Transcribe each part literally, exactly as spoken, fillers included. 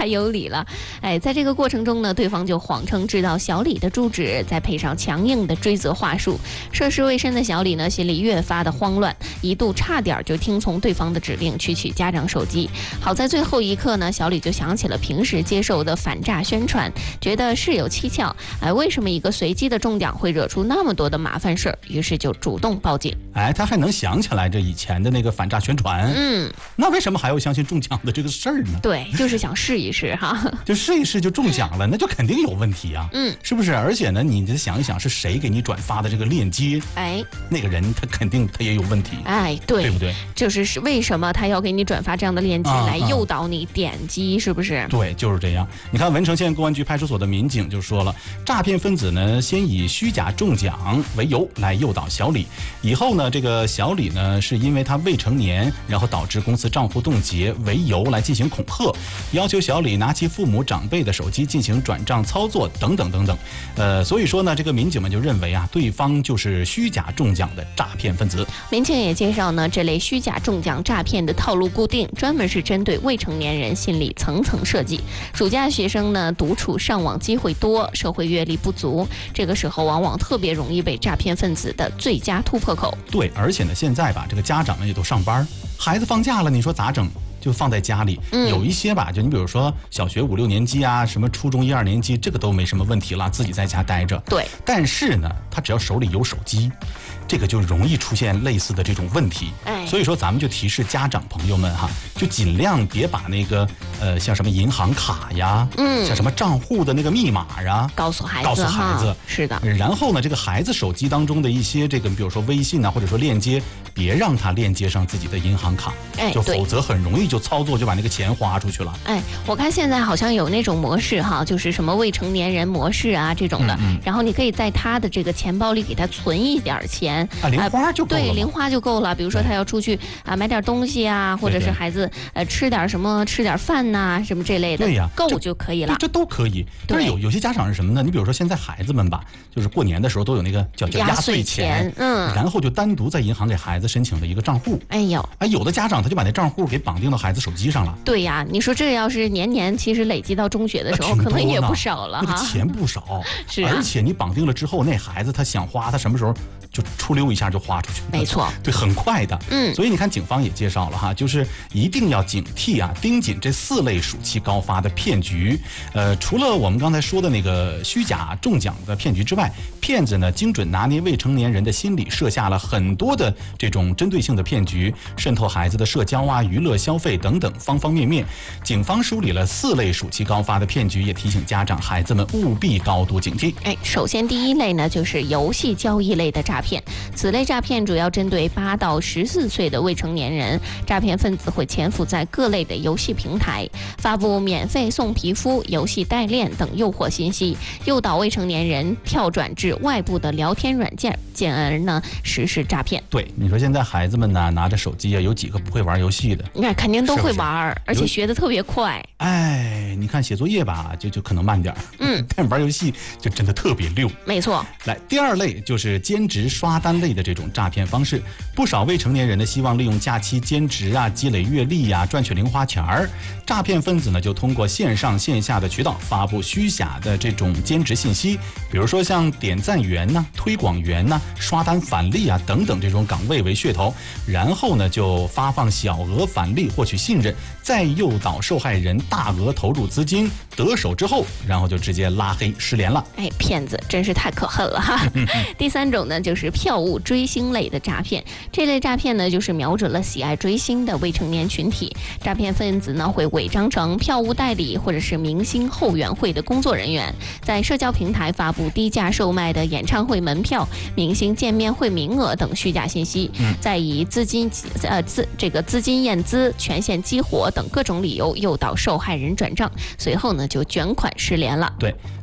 还有理了。哎，在这个过程中呢，对方就谎称知道小李的住址，再配上强硬的追责话术，涉世未深的小李呢，心里越发的慌乱，一度差点就听从对方的指令去取家长手机。好在最后一刻呢，小李就想起了平时接受的反诈宣传，觉得事有蹊跷，哎，为什么一个随机的中奖会惹出那么多的麻烦事儿？于是就主动报警。 哎，他还能想起来这以前的那个反诈宣传， 嗯， 那为什么还要相信中奖的这个事儿呢？ 对，就是想试一试哈， 就试一试就中奖了，那就肯定有问题啊， 嗯， 是不是？而且呢，你再想一想，是谁给你转发的这个链接？ 哎， 那个人他肯定他也有问题， 哎，对， 对不对？ 就是是为什么他要给你转发这样的链接来诱导你点击，是不是？ 对，就是这样。你看文成县公安局派出所的民警就说了，诈骗分子呢先以虚假中奖为由来诱导小李，以后呢这个小李呢是因为他未成年，然后导致公司账户冻结为由来进行恐吓，要求小李拿其父母长辈的手机进行转账操作等等等等。呃，所以说呢，这个民警们就认为啊，对方就是虚假中奖的诈骗分子。 民警也介绍呢，这类虚假中奖诈骗的套路固定，专门是针对未成年人心理层层设计。暑假学生呢，独处上网机会多，社会阅历不足，这个时候往往特别容易被诈骗分子的最佳突破口。 对，而且呢，现在吧，这个家长们也都上班，孩子放假了，你说咋整？就放在家里， 嗯、 有一些吧，就你比如说小学五六年级啊，什么初中一二年级，这个都没什么问题了，自己在家待着。 对， 但是呢，他只要手里有手机，这个就容易出现类似的这种问题。 哎， 所以说咱们就提示家长朋友们哈，就尽量别把那个呃像什么银行卡呀， 嗯， 像什么账户的那个密码呀， 告诉孩子， 告诉孩子， 是的。 然后呢，这个孩子手机当中的一些这个，比如说微信啊，或者说链接，别让他链接上自己的银行卡， 哎， 就否则很容易就操作就把那个钱花出去了。 哎，我看现在好像有那种模式哈，就是什么未成年人模式啊这种的， 嗯嗯、 然后你可以在他的这个钱包里给他存一点钱， 啊，零花就够了、 呃。对，零花就够了。比如说他要出去啊买点东西啊，或者是孩子呃吃点什么吃点饭呐、啊、什么这类的， 对呀， 够就可以了。 这都可以。但是有有些家长是什么呢？你比如说现在孩子们吧，就是过年的时候都有那个叫叫压岁钱， 嗯， 然后就单独在银行给孩子申请了一个账户。 哎呦， 哎，有的家长他就把那账户给绑定到孩子手机上了。 对呀，你说这要是年年其实累积到中学的时候，可能也不少了哈。 那个钱不少， 是、啊， 而且你绑定了之后，那孩子他想花，他什么时候就出溜一下就花出去。 没错， 对，很快的。 嗯， 所以你看，警方也介绍了哈，就是一定要警惕啊，盯紧这四类暑期高发的骗局。呃，除了我们刚才说的那个虚假中奖的骗局之外，骗子呢精准拿捏未成年人的心理，设下了很多的这种针对性的骗局，渗透孩子的社交啊、娱乐、消费等等方方面面。警方梳理了四类暑期高发的骗局，也提醒家长孩子们务必高度警惕。 哎，首先第一类呢就是游戏交易类的诈骗，此类诈骗主要针对八到十四岁的未成年人，诈骗分子会潜伏在各类的游戏平台，发布免费送皮肤、游戏代练等诱惑信息，诱导未成年人跳转至外部的聊天软件，进而呢实施诈骗。 对，你说现在孩子们呢拿着手机啊，有几个不会玩游戏的？ 那肯定都会玩，是是而且学得特别快。 哎，你看写作业吧，就就可能慢点， 嗯， 但玩游戏就真的特别溜。 没错。 来，第二类就是兼职刷单类的这种诈骗方式，不少未成年人呢希望利用假期兼职啊，积累阅历啊，赚取零花钱儿。诈骗分子呢就通过线上线下的渠道发布虚假的这种兼职信息，比如说像点赞员呐、推广员呐、刷单返利啊等等这种岗位为噱头，然后呢就发放小额返利获取信任，再诱导受害人大额投入资金，得手之后，然后就直接拉黑失联了。 哎，骗子真是太可恨了哈！第三种呢，就是票务追星类的诈骗。这类诈骗呢，就是瞄准了喜爱追星的未成年群体。诈骗分子呢，会伪装成票务代理或者是明星后援会的工作人员，在社交平台发布低价售卖的演唱会门票、明星见面会名额等虚假信息， 嗯、 再以资金呃资这个资金验资、权限激活等各种理由诱导受害人转账，随后呢就卷款失联了。 对。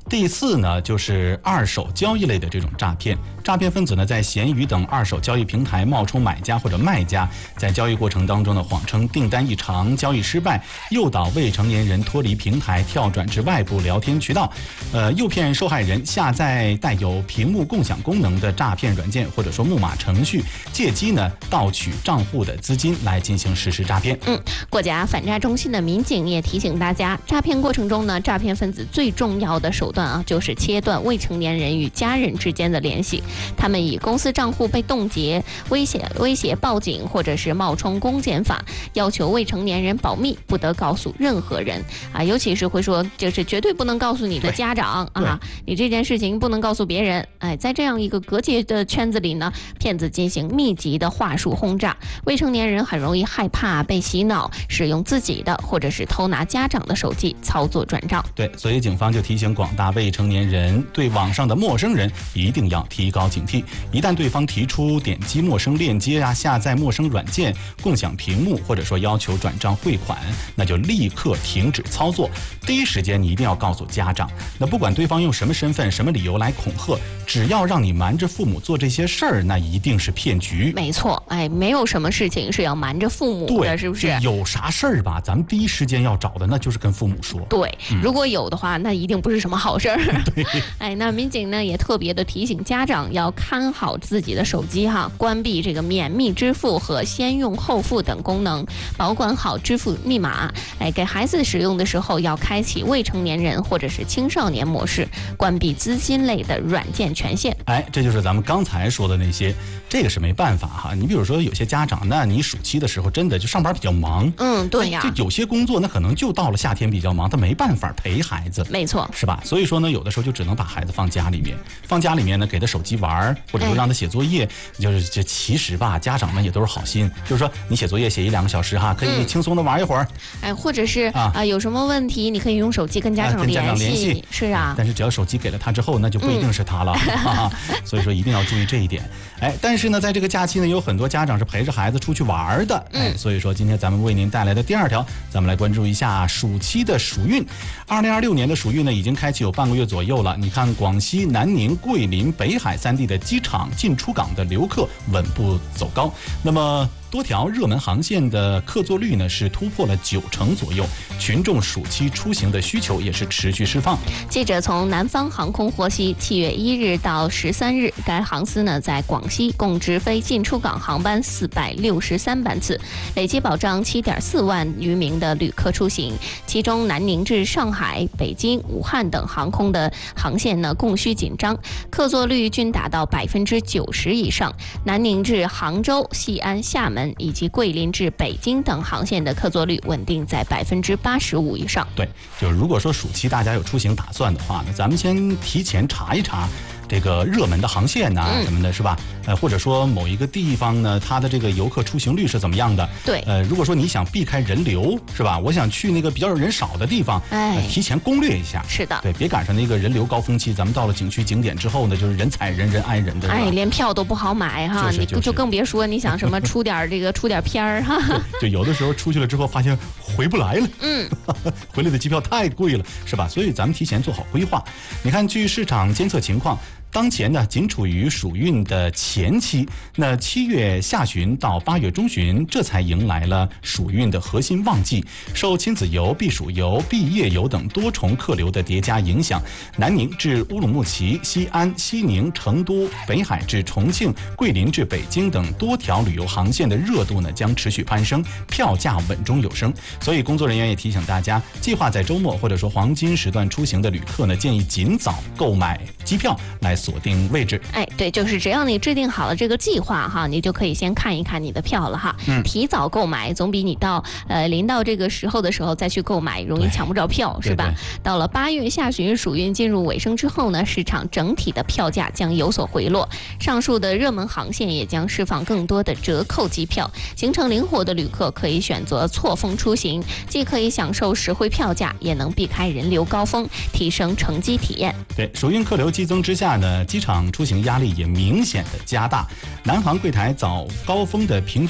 第四呢，就是二手交易类的这种诈骗。诈骗分子呢，在闲鱼等二手交易平台冒充买家或者卖家，在交易过程当中呢，谎称订单异常、交易失败，诱导未成年人脱离平台，跳转至外部聊天渠道，呃，诱骗受害人下载带有屏幕共享功能的诈骗软件或者说木马程序，借机呢盗取账户的资金来进行实施诈骗。 嗯，国家反诈中心的民警也提醒大家，诈骗过程中呢，诈骗分子最重要的手段啊，就是切断未成年人与家人之间的联系。他们以公司账户被冻结、威胁威胁报警，或者是冒充公检法，要求未成年人保密，不得告诉任何人啊，尤其是会说，就是绝对不能告诉你的家长啊，你这件事情不能告诉别人。哎，在这样一个隔绝的圈子里呢，骗子进行密集的话术轰炸，未成年人很容易害怕被洗脑，使用自己的或者是偷拿家长的手机操作转账。 对，所以警方就提醒广大未成年人，对网上的陌生人一定要提高警惕。一旦对方提出点击陌生链接啊、下载陌生软件、共享屏幕，或者说要求转账汇款，那就立刻停止操作。第一时间你一定要告诉家长。那不管对方用什么身份、什么理由来恐吓，只要让你瞒着父母做这些事儿，那一定是骗局。 没错，哎，没有什么事情是要瞒着父母的，是不是？ 有啥事儿吧，咱们第一时间要找的那就是跟父母说。 对，嗯、如果有的话，那一定不是什么好事儿。 对， 哎，那民警呢也特别的提醒家长要看好自己的手机哈，关闭这个免密支付和先用后付等功能，保管好支付密码。哎，给孩子使用的时候要开启未成年人或者是青少年模式，关闭资金类的软件权限。 哎，这就是咱们刚才说的那些，这个是没办法哈。你比如说有些家长，那你暑期的时候真的就上班比较忙， 嗯，对呀， 就有些工作那可能就到了夏天比较忙，他没办法陪孩子， 没错， 是吧？所以说呢，有的时候就只能把孩子放家里面，放家里面呢，给他手机玩，或者说让他写作业，哎、就是这其实吧，家长们也都是好心，就是说你写作业写一两个小时哈，可以轻松的玩一会儿， 嗯、哎，或者是啊、呃、有什么问题，你可以用手机跟家长联系， 啊、跟家长联系是啊。 但是只要手机给了他之后，那就不一定是他了，嗯、所以说一定要注意这一点。哎，但是呢，在这个假期呢，有很多家长是陪着孩子出去玩的，哎，所以说今天咱们为您带来的第二条，咱们来关注一下暑期的暑运。二零二六年的暑运呢，已经开启有半个月左右了。你看，广西南宁、桂林、北海三地的机场进出港的游客稳步走高，那么多条热门航线的客座率呢是突破了九成左右，群众暑期出行的需求也是持续释放。 记者从南方航空获悉，七月一日到十三日，该航司呢在广西共直飞进出港航班四百六十三班次，累计保障七点四万余名的旅客出行。其中南宁至上海、北京、武汉等航空的航线呢供需紧张，客座率均达到百分之九十以上。南宁至杭州、西安、厦门以及桂林至北京等航线的客座率稳定在百分之八十五以上。 对，就如果说暑期大家有出行打算的话呢，咱们先提前查一查这个热门的航线呐、啊嗯、什么的，是吧？呃，或者说某一个地方呢，它的这个游客出行率是怎么样的？ 对， 呃，如果说你想避开人流，是吧？我想去那个比较人少的地方， 哎， 呃、提前攻略一下。 是的， 对，别赶上那个人流高峰期，咱们到了景区景点之后呢，就是人踩人，人挨人的。 哎，连票都不好买哈， 就是就是、 你就更别说你想什么出点这个出点片儿哈。 就有的时候出去了之后，发现回不来了， 嗯， 回来的机票太贵了，是吧？所以咱们提前做好规划。你看，据市场监测情况，当前呢，仅处于暑运的前期，那七月下旬到八月中旬，这才迎来了暑运的核心旺季。受亲子游、避暑游、毕业游等多重客流的叠加影响，南宁至乌鲁木齐、西安、西宁、成都、北海至重庆、桂林至北京等多条旅游航线的热度呢将持续攀升，票价稳中有升。所以工作人员也提醒大家，计划在周末或者说黄金时段出行的旅客呢，建议尽早购买机票来锁定位置。 哎，对，就是只要你制定好了这个计划哈，你就可以先看一看你的票了哈。 嗯， 提早购买总比你到呃临到这个时候的时候再去购买容易抢不着票，是吧？ 对对， 到了八月下旬暑运进入尾声之后呢，市场整体的票价将有所回落，上述的热门航线也将释放更多的折扣机票，行程灵活的旅客可以选择错峰出行，既可以享受实惠票价，也能避开人流高峰，提升乘机体验。 对，暑运客流激增之下呢，机场出行压力也明显的加大。南航柜台早高峰的平均